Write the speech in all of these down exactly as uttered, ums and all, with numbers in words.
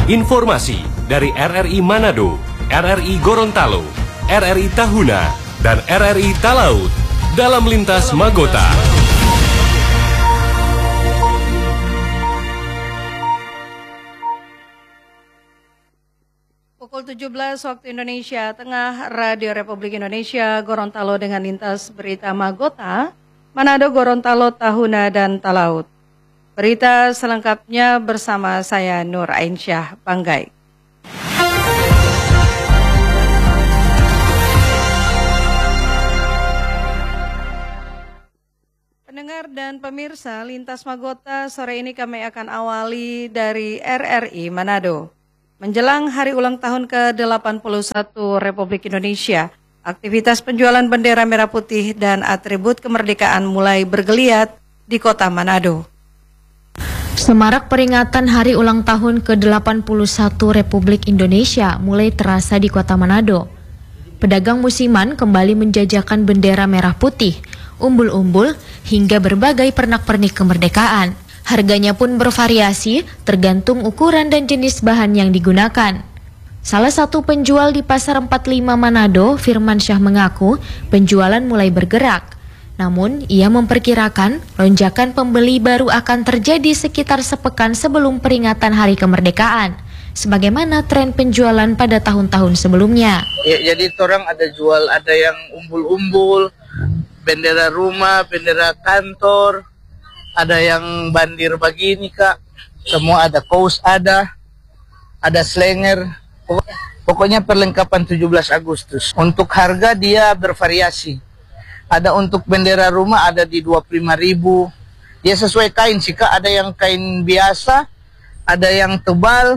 Informasi dari R R I Manado, R R I Gorontalo, R R I Tahuna, dan R R I Talaut dalam Lintas Magota. Pukul tujuh belas waktu Indonesia Tengah, Radio Republik Indonesia, Gorontalo dengan lintas berita Magota, Manado, Gorontalo, Tahuna, dan Talaut. Berita selengkapnya bersama saya Nur Ainsyah Banggai. Pendengar dan pemirsa, Lintas Magota sore ini kami akan awali dari R R I Manado. Menjelang hari ulang tahun ke delapan puluh satu Republik Indonesia, aktivitas penjualan bendera merah putih dan atribut kemerdekaan mulai bergeliat di kota Manado. Semarak peringatan hari ulang tahun ke delapan puluh satu Republik Indonesia mulai terasa di kota Manado. Pedagang musiman kembali menjajakan bendera merah putih, umbul-umbul, hingga berbagai pernak-pernik kemerdekaan. Harganya pun bervariasi tergantung ukuran dan jenis bahan yang digunakan. Salah satu penjual di Pasar empat puluh lima Manado, Firman Syah, mengaku penjualan mulai bergerak. Namun, ia memperkirakan lonjakan pembeli baru akan terjadi sekitar sepekan sebelum peringatan Hari Kemerdekaan, sebagaimana tren penjualan pada tahun-tahun sebelumnya. Ya, jadi orang ada jual, ada yang umbul-umbul, bendera rumah, bendera kantor, ada yang bandir begini Kak, semua ada, kaos ada, ada slenger, pokoknya perlengkapan tujuh belas Agustus. Untuk harga dia bervariasi. Ada untuk bendera rumah ada di dua puluh lima ribu. Dia sesuai kain sih Kak, ada yang kain biasa, ada yang tebal.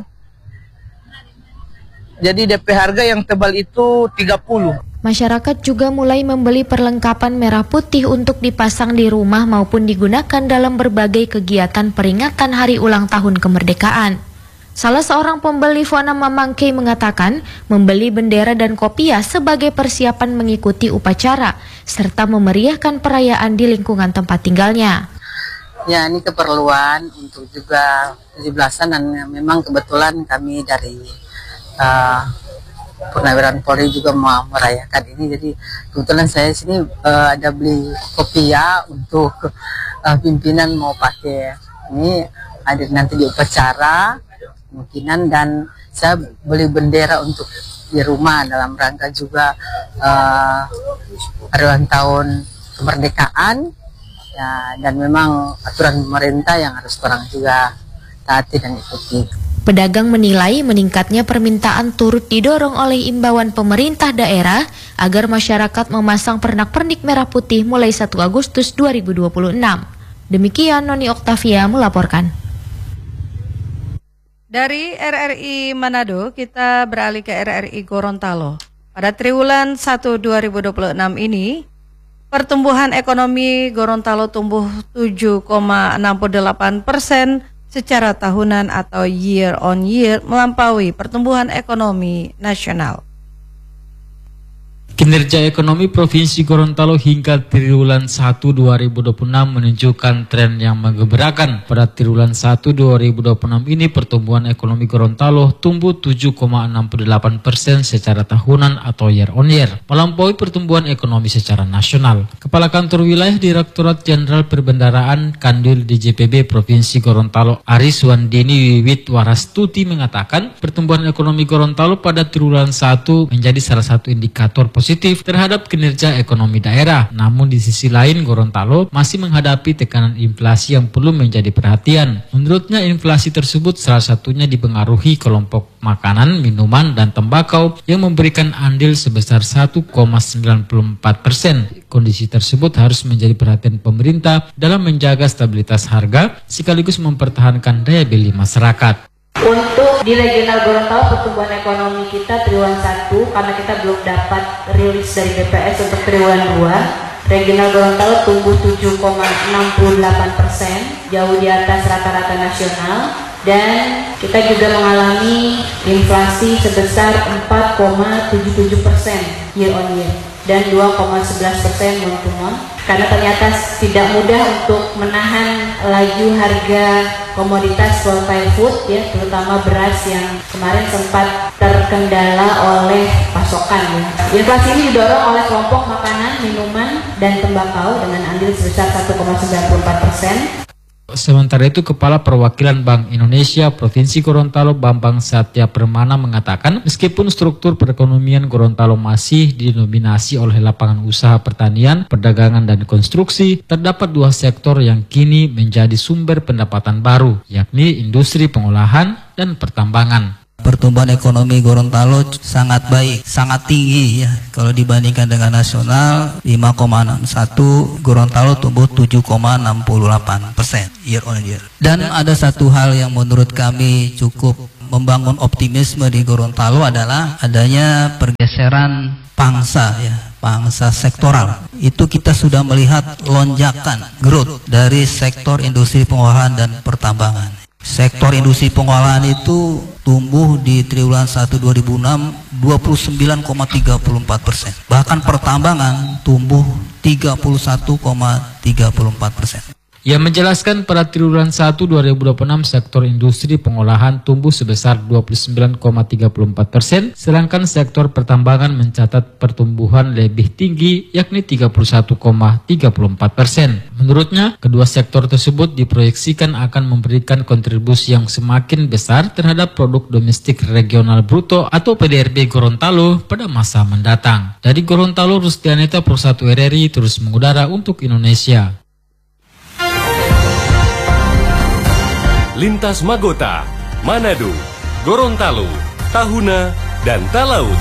Jadi D P harga yang tebal itu tiga puluh. Masyarakat juga mulai membeli perlengkapan merah putih untuk dipasang di rumah maupun digunakan dalam berbagai kegiatan peringatan Hari Ulang Tahun Kemerdekaan. Salah seorang pembeli, Fona Mamangke, mengatakan membeli bendera dan kopiah sebagai persiapan mengikuti upacara serta memeriahkan perayaan di lingkungan tempat tinggalnya. Ya, ini keperluan untuk juga tujuh belasan dan memang kebetulan kami dari uh, Purnawiran Polri juga mau merayakan ini, jadi kebetulan saya sini uh, ada beli kopiah untuk uh, pimpinan mau pakai ini hadir nanti di upacara kemungkinan, dan saya beli bendera untuk di rumah dalam rangka juga uh, hari ulang tahun kemerdekaan ya, dan memang aturan pemerintah yang harus orang juga taati dan ikuti. Pedagang menilai meningkatnya permintaan turut didorong oleh imbauan pemerintah daerah agar masyarakat memasang pernak-pernik merah putih mulai satu Agustus dua ribu dua puluh enam. Demikian Noni Oktavia melaporkan. Dari R R I Manado, kita beralih ke R R I Gorontalo. Pada triwulan satu dua ribu dua puluh enam ini, pertumbuhan ekonomi Gorontalo tumbuh tujuh koma enam delapan persen secara tahunan atau year on year, melampaui pertumbuhan ekonomi nasional. Kinerja ekonomi Provinsi Gorontalo hingga triwulan satu dua ribu dua puluh enam menunjukkan tren yang menggembirakan. Pada triwulan satu dua ribu dua puluh enam ini pertumbuhan ekonomi Gorontalo tumbuh tujuh koma enam delapan persen secara tahunan atau year on year, melampaui pertumbuhan ekonomi secara nasional. Kepala Kantor Wilayah Direktorat Jenderal Perbendaraan Kandil D J P B Provinsi Gorontalo Aris Wandini Wiwit Warastuti mengatakan pertumbuhan ekonomi Gorontalo pada triwulan satu menjadi salah satu indikator positif terhadap kinerja ekonomi daerah. Namun di sisi lain Gorontalo masih menghadapi tekanan inflasi yang perlu menjadi perhatian. Menurutnya inflasi tersebut salah satunya dipengaruhi kelompok makanan, minuman, dan tembakau yang memberikan andil sebesar satu koma sembilan empat persen. Kondisi tersebut harus menjadi perhatian pemerintah dalam menjaga stabilitas harga sekaligus mempertahankan daya beli masyarakat. Untuk di regional Gorontalo pertumbuhan ekonomi kita triwulan satu, karena kita belum dapat rilis dari B P S untuk triwulan dua, regional Gorontalo tumbuh tujuh koma enam delapan persen, jauh di atas rata-rata nasional. Dan kita juga mengalami inflasi sebesar empat koma tujuh tujuh persen year on year dan dua koma sebelas persen month to month. Karena ternyata tidak mudah untuk menahan laju harga komoditas volatile food, ya, terutama beras yang kemarin sempat terkendala oleh pasokan. Ya. Inflasi ini didorong oleh kelompok makanan, minuman, dan tembakau dengan andil sebesar satu koma sembilan empat persen. Sementara itu, Kepala Perwakilan Bank Indonesia Provinsi Gorontalo Bambang Satya Permana mengatakan meskipun struktur perekonomian Gorontalo masih didominasi oleh lapangan usaha pertanian, perdagangan, dan konstruksi, terdapat dua sektor yang kini menjadi sumber pendapatan baru, yakni industri pengolahan dan pertambangan. Pertumbuhan ekonomi Gorontalo sangat baik, sangat tinggi ya. Kalau dibandingkan dengan nasional lima koma enam satu, Gorontalo tumbuh tujuh koma enam delapan persen year on year. Dan ada satu hal yang menurut kami cukup membangun optimisme di Gorontalo adalah adanya pergeseran pangsa ya, pangsa sektoral. Itu kita sudah melihat lonjakan growth dari sektor industri pengolahan dan pertambangan. Sektor industri pengolahan itu tumbuh di triwulan satu dua ribu enam dua puluh sembilan koma tiga empat persen. Bahkan pertambangan tumbuh tiga puluh satu koma tiga empat persen. Ia menjelaskan pada triwulan satu dua ribu dua puluh enam sektor industri pengolahan tumbuh sebesar dua puluh sembilan koma tiga empat persen, sedangkan sektor pertambangan mencatat pertumbuhan lebih tinggi yakni tiga puluh satu koma tiga empat persen. Menurutnya, kedua sektor tersebut diproyeksikan akan memberikan kontribusi yang semakin besar terhadap produk domestik regional bruto atau P D R B Gorontalo pada masa mendatang. Dari Gorontalo, Rusdianeta, Pro satu R R I terus mengudara untuk Indonesia. Lintas Magota, Manado, Gorontalo, Tahuna, dan Talaut.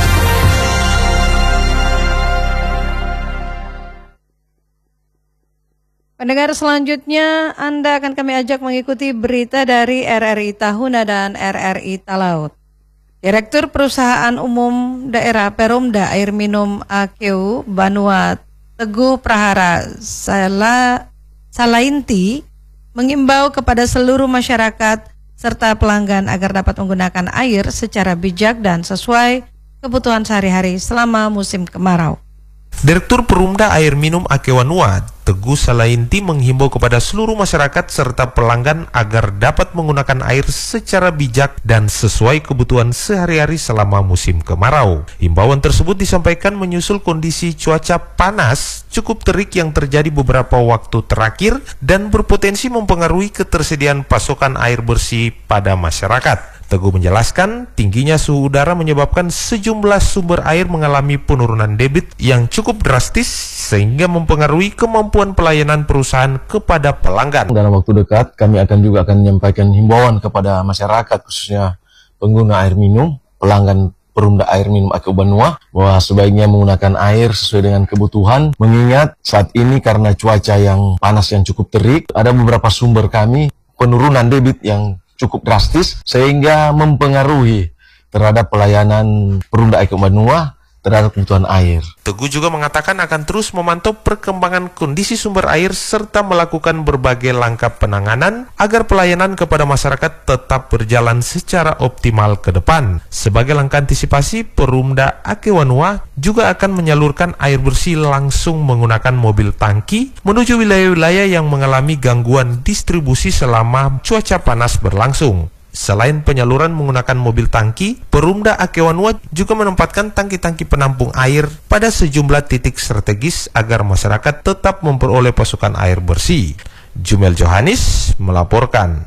Pendengar selanjutnya, Anda akan kami ajak mengikuti berita dari R R I Tahuna dan R R I Talaut. Direktur Perusahaan Umum Daerah Perumda Air Minum A K U Banua Teguh Prahara Sala, Salainti mengimbau kepada seluruh masyarakat serta pelanggan agar dapat menggunakan air secara bijak dan sesuai kebutuhan sehari-hari selama musim kemarau. Direktur Perumda Air Minum A K U Banua Teguh Salainti menghimbau kepada seluruh masyarakat serta pelanggan agar dapat menggunakan air secara bijak dan sesuai kebutuhan sehari-hari selama musim kemarau. Himbauan tersebut disampaikan menyusul kondisi cuaca panas cukup terik yang terjadi beberapa waktu terakhir dan berpotensi mempengaruhi ketersediaan pasokan air bersih pada masyarakat. Teguh menjelaskan, tingginya suhu udara menyebabkan sejumlah sumber air mengalami penurunan debit yang cukup drastis sehingga mempengaruhi kemampuan pelayanan perusahaan kepada pelanggan. Dalam waktu dekat, kami akan juga akan menyampaikan himbauan kepada masyarakat, khususnya pengguna air minum, pelanggan Perumda Air Minum A K U Banua, bahwa sebaiknya menggunakan air sesuai dengan kebutuhan, mengingat saat ini karena cuaca yang panas yang cukup terik, ada beberapa sumber kami penurunan debit yang cukup drastis sehingga mempengaruhi terhadap pelayanan Perumda Air Minum Banua terhadap kebutuhan air. Teguh juga mengatakan akan terus memantau perkembangan kondisi sumber air serta melakukan berbagai langkah penanganan agar pelayanan kepada masyarakat tetap berjalan secara optimal ke depan. Sebagai langkah antisipasi, Perumda A K U Banua juga akan menyalurkan air bersih langsung menggunakan mobil tangki menuju wilayah-wilayah yang mengalami gangguan distribusi selama cuaca panas berlangsung. Selain penyaluran menggunakan mobil tangki, Perumda A K U Banua juga menempatkan tangki-tangki penampung air pada sejumlah titik strategis agar masyarakat tetap memperoleh pasokan air bersih. Jumel Johannes melaporkan.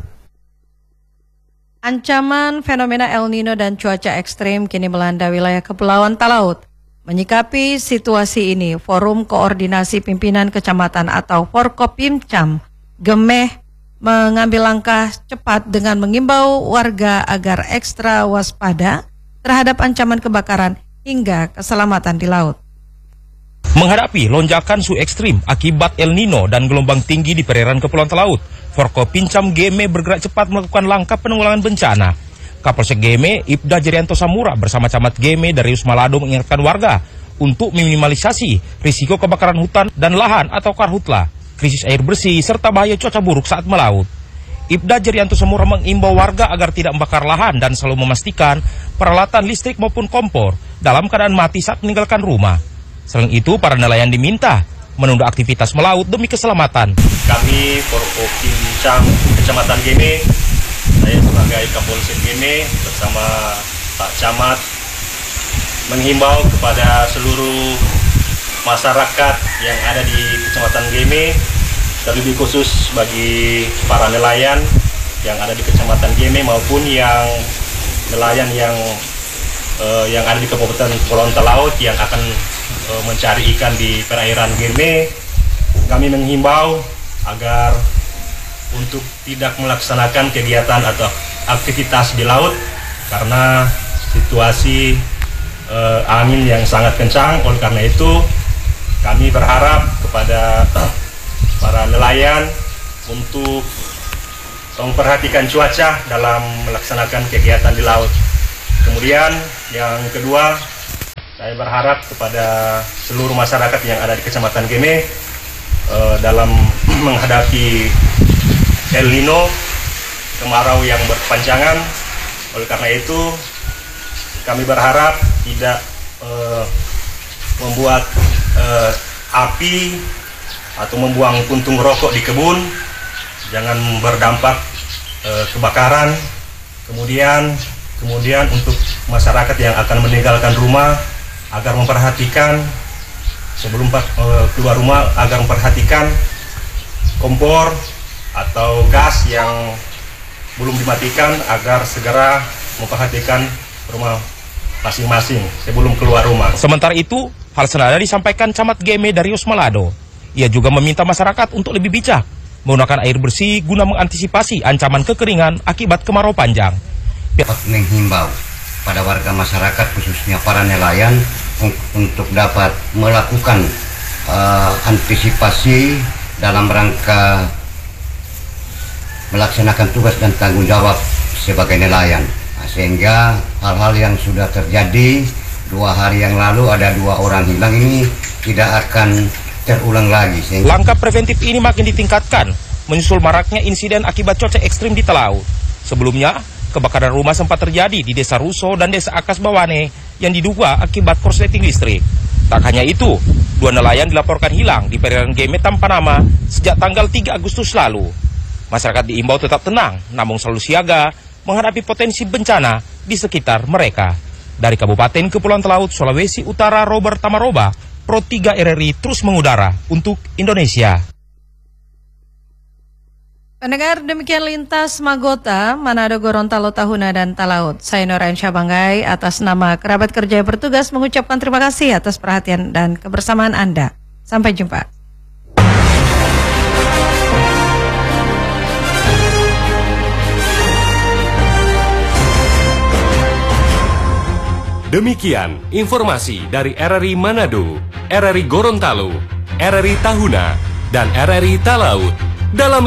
Ancaman fenomena El Nino dan cuaca ekstrim kini melanda wilayah Kepulauan Talaut. Menyikapi situasi ini, Forum Koordinasi Pimpinan Kecamatan atau Forkopimcam Gemeh mengambil langkah cepat dengan mengimbau warga agar ekstra waspada terhadap ancaman kebakaran hingga keselamatan di laut. Menghadapi lonjakan suhu ekstrim akibat El Nino dan gelombang tinggi di perairan Kepulauan Talaut, Forkopimcam Gemeh bergerak cepat melakukan langkah penanggulangan bencana. Kapolsek Gemeh, Ibda Jerianto Samura bersama Camat Gemeh dari Usmalado mengingatkan warga untuk meminimalisasi risiko kebakaran hutan dan lahan atau karhutla, krisis air bersih, serta bahaya cuaca buruk saat melaut. Ibda Jerianto Semura mengimbau warga agar tidak membakar lahan dan selalu memastikan peralatan listrik maupun kompor dalam keadaan mati saat meninggalkan rumah. Selain itu, para nelayan diminta menunda aktivitas melaut demi keselamatan. Kami Forko Pincam Kecamatan Geme, saya sebagai Kapolsek Geme bersama Pak Camat menghimbau kepada seluruh masyarakat yang ada di Kecamatan Geme, terlebih khusus bagi para nelayan yang ada di Kecamatan Geme maupun yang nelayan yang uh, yang ada di Kabupaten Kepulauan Talaut yang akan uh, mencari ikan di perairan Geme. Kami menghimbau agar untuk tidak melaksanakan kegiatan atau aktivitas di laut karena situasi uh, angin yang sangat kencang. Oleh karena itu kami berharap kepada uh, para nelayan untuk memperhatikan cuaca dalam melaksanakan kegiatan di laut. Kemudian yang kedua, saya berharap kepada seluruh masyarakat yang ada di Kecamatan Geme eh, dalam menghadapi El Nino, kemarau yang berkepanjangan. Oleh karena itu, kami berharap tidak eh, membuat eh, api atau membuang puntung rokok di kebun, jangan berdampak e, kebakaran. Kemudian kemudian untuk masyarakat yang akan meninggalkan rumah agar memperhatikan sebelum e, keluar rumah agar memperhatikan kompor atau gas yang belum dimatikan agar segera memperhatikan rumah masing-masing sebelum keluar rumah. Sementara itu, hal senada disampaikan Camat Geme Darius Malado. Ia juga meminta masyarakat untuk lebih bijak menggunakan air bersih guna mengantisipasi ancaman kekeringan akibat kemarau panjang. Menghimbau pada warga masyarakat khususnya para nelayan untuk dapat melakukan uh, antisipasi dalam rangka melaksanakan tugas dan tanggung jawab sebagai nelayan. Nah, sehingga hal-hal yang sudah terjadi dua hari yang lalu ada dua orang hilang ini tidak akan terulang lagi. Langkah preventif ini makin ditingkatkan menyusul maraknya insiden akibat cuaca ekstrim di Talaut. Sebelumnya, kebakaran rumah sempat terjadi di Desa Ruso dan Desa Akas Bawane yang diduga akibat korsleting listrik. Tak hanya itu, dua nelayan dilaporkan hilang di perairan Geme tanpa nama sejak tanggal tiga Agustus lalu. Masyarakat diimbau tetap tenang, namun selalu siaga menghadapi potensi bencana di sekitar mereka. Dari Kabupaten Kepulauan Talaut, Sulawesi Utara, Robert Tamaroba, Pro tiga R R I terus mengudara untuk Indonesia. Pendengar, demikian lintas Magota, Manado, Gorontalo, Tahuna, dan Talaut. Saya Nora Syabanggai atas nama kerabat kerja yang bertugas mengucapkan terima kasih atas perhatian dan kebersamaan Anda. Sampai jumpa. Demikian informasi dari R R I Manado, R R I Gorontalo, R R I Tahuna, dan R R I Talaut dalam